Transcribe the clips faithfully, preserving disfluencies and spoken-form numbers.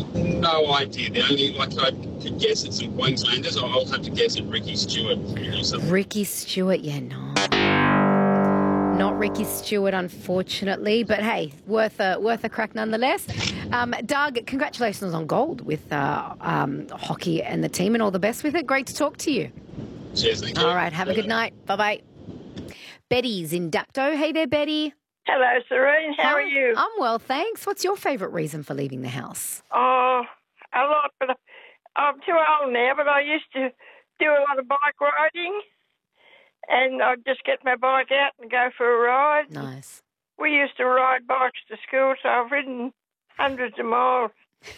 No idea. The only, like, I could guess at some Queenslanders. I'll I'll have to guess at Ricky Stewart from New South Wales. Ricky Stewart, yeah, no. Not Ricky Stewart, unfortunately, but hey, worth a worth a crack nonetheless. Um, Doug, congratulations on gold with uh, um, hockey and the team, and all the best with it. Great to talk to you. Cheers, thank you. All right, have a good night. Bye bye. Betty's in Dapto. Hey there, Betty. Hello, Serene. How Hi. are you? I'm well, thanks. What's your favourite reason for leaving the house? Oh, a lot, but I'm too old now, but I used to do a lot of bike riding, and I'd just get my bike out and go for a ride. Nice. We used to ride bikes to school, so I've ridden hundreds of miles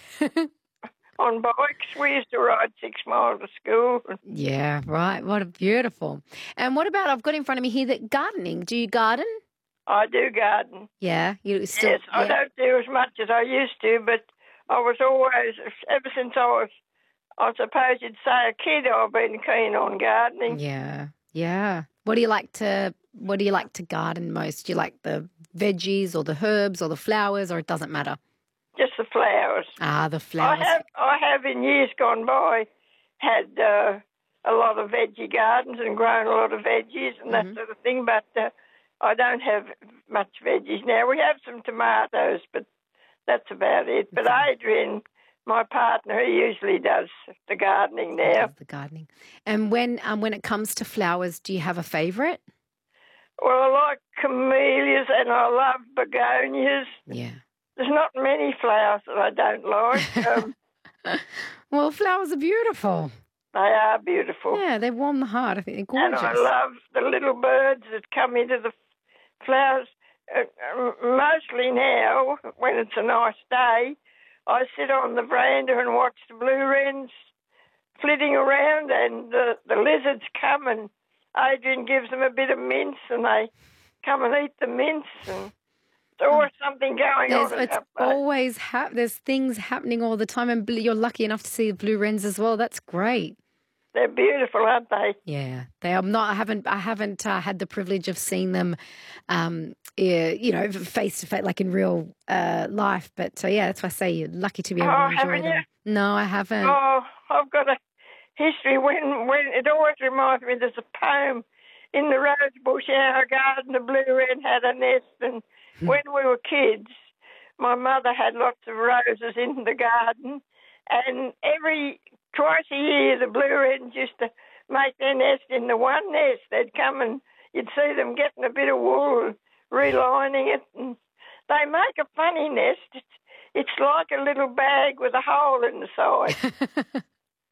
on bikes. We used to ride six miles to school. Yeah, right. What a beautiful. And what about, I've got in front of me here that gardening. Do you garden? I do garden. Yeah, you still. Yes, I yeah. don't do as much as I used to, but I was always, ever since I was, I suppose you'd say a kid, I've been keen on gardening. Yeah, yeah. What do you like to? What do you like to garden most? Do you like the veggies or the herbs or the flowers, or it doesn't matter? Just the flowers. Ah, the flowers. I have, I have in years gone by had uh, a lot of veggie gardens and grown a lot of veggies and that Mhm. sort of thing, but uh, I don't have much veggies now. We have some tomatoes, but that's about it. But Adrian, my partner, he usually does the gardening now. Does the gardening. And when um when it comes to flowers, do you have a favourite? Well, I like camellias and I love begonias. Yeah. There's not many flowers that I don't like. Um, Well, flowers are beautiful. they are beautiful. Yeah, they warm the heart. I think they're And gorgeous. I love the little birds that come into the flowers. Uh, uh, mostly now, when it's a nice day, I sit on the veranda and watch the blue wrens flitting around, and the, the lizards come, and Adrian gives them a bit of mince, and they come and eat the mince, and there's always something going There's, on. it's up there. always hap- there's things happening all the time, and bl- you're lucky enough to see the blue wrens as well. That's great. They're beautiful, aren't they? Yeah, they. I'm not. I haven't. I haven't uh, had the privilege of seeing them, um, yeah, you know, face to face, like in real uh, life. But uh, yeah, that's why I say you're lucky to be able Oh, to enjoy haven't them. No, I haven't. Oh, I've got a history when when it always reminds me. There's a poem in the rose bush in our garden. The blue wren had a nest, and when we were kids, my mother had lots of roses in the garden, and every twice a year the blue wrens used to make their nest in the one nest. They'd come and you'd see them getting a bit of wool and relining it, and they make a funny nest. It's, it's like a little bag with a hole in the side.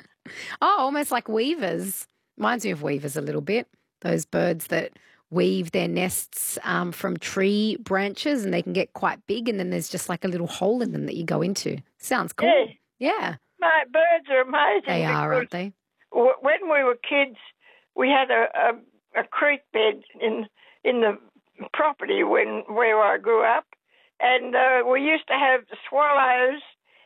Oh, almost like weavers. Reminds me of weavers a little bit. Those birds that weave their nests um, from tree branches, and they can get quite big, and then there's just like a little hole in them that you go into. Sounds cool. Yeah. Yeah, Mate, birds are amazing. they are, aren't because they? w- When we were kids, we had a, a, a creek bed in in the property when where I grew up, and uh, we used to have swallows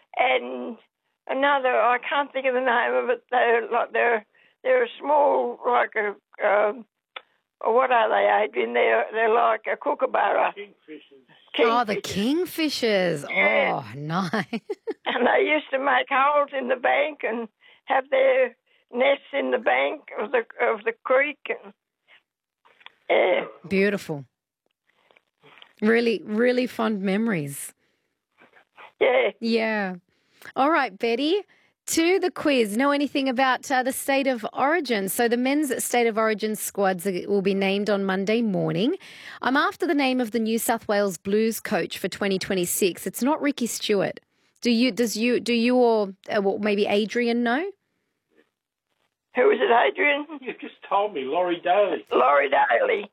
and another. I can't think of the name of it. They're like they're they're a small like a. Um, what are they, Adrian? They're they're like a kookaburra. Oh, the kingfishers. Yeah. Oh, nice. And they used to make holes in the bank and have their nests in the bank of the of the creek. And, yeah. Beautiful. Really, really fond memories. Yeah. Yeah. All right, Betty. To the quiz. Know anything about uh, the state of origin? So the men's state of origin squads will be named on Monday morning. I'm after the name of the New South Wales Blues coach for twenty twenty-six. It's not Ricky Stewart. Do you? Does you? Do you or uh, well, maybe Adrian know? Who is it, Adrian? You've just told me, Laurie Daly. Laurie Daly.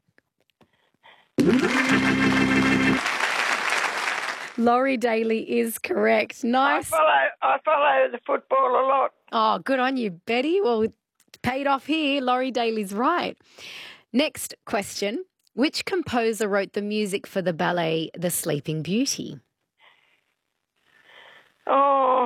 Laurie Daly is correct. I Nice. follow I follow the football a lot. Oh, good on you, Betty. Well, it's paid off here. Laurie Daly's right. Next question. Which composer wrote the music for the ballet The Sleeping Beauty? Oh,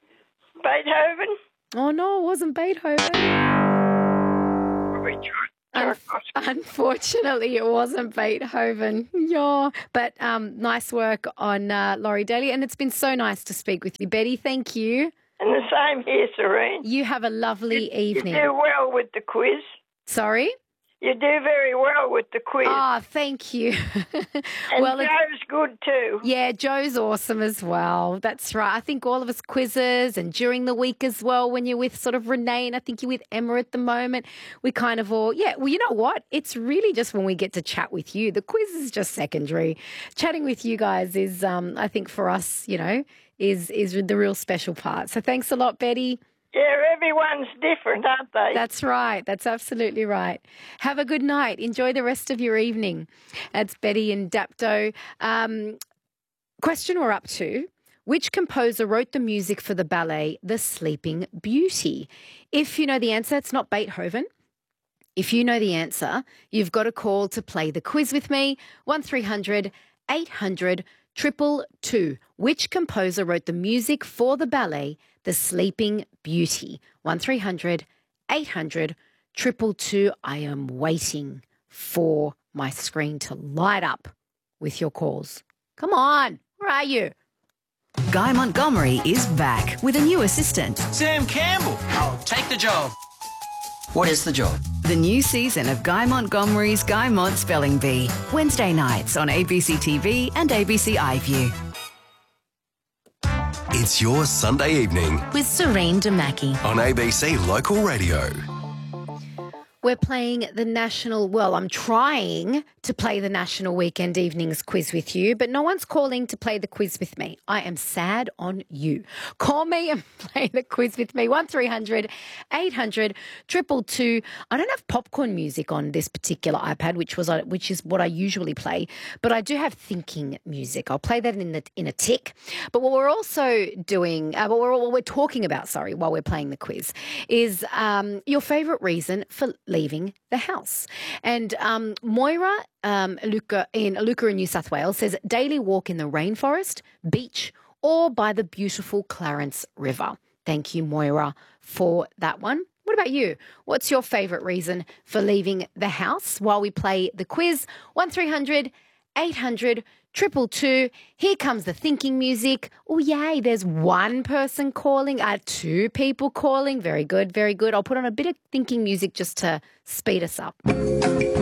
Beethoven. Oh, no, it wasn't Beethoven. Richard. Un- Tchaikovsky. unfortunately, it wasn't Beethoven. Yeah. But um, nice work on uh, Laurie Daly. And it's been so nice to speak with you, Betty. Thank you. And the same here, Serene. You have a lovely You evening. do well with the quiz. Sorry? You do very well with the quiz. Oh, thank you. and well, it- Joe's good too. yeah, Joe's awesome as well. That's right. I think all of us quizzes and during the week as well, when you're with sort of Renee and I think you're with Emma at the moment, we kind of all, yeah, well, you know what? It's really just when we get to chat with you. The quiz is just secondary. Chatting with you guys is, um, I think for us, you know, is, is the real special part. So thanks a lot, Betty. Yeah, everyone's different, aren't they? That's right. That's absolutely right. Have a good night. Enjoy the rest of your evening. That's Betty and Dapto. Um, question we're up to. Which composer wrote the music for the ballet The Sleeping Beauty? If you know the answer, it's not Beethoven. If you know the answer, you've got a call to play the quiz with me. one three hundred eight hundred two two two. Which composer wrote the music for the ballet The Sleeping Beauty? one three hundred eight hundred two two two. I am waiting for my screen to light up with your calls. Come on, where are you? Guy Montgomery is back with a new assistant. Sam Campbell. I'll take the job. What is the job? The new season of Guy Montgomery's Guy Mont Spelling Bee. Wednesday nights on A B C T V and A B C iView. It's your Sunday evening With Serene Damaki. on A B C Local Radio. We're playing the national, well, I'm trying to play the National Weekend Evenings quiz with you, but no one's calling to play the quiz with me. I am sad on you. Call me and play the quiz with me. one three hundred eight hundred two two two. I don't have popcorn music on this particular iPad, which was which is what I usually play, but I do have thinking music. I'll play that in the in a tick. But what we're also doing, uh, what, we're, what we're talking about, sorry, while we're playing the quiz, is um, your favourite reason for leaving the house. And um, Moira um, Luca, in Luca in New South Wales says daily walk in the rainforest, beach, or by the beautiful Clarence River. Thank you, Moira, for that one. What about you? What's your favourite reason for leaving the house? While we play the quiz, one three hundred eight hundred two two two. Here comes the thinking music. Oh, yay, there's one person calling. Uh, two people calling. Very good, very good. I'll put on a bit of thinking music just to speed us up.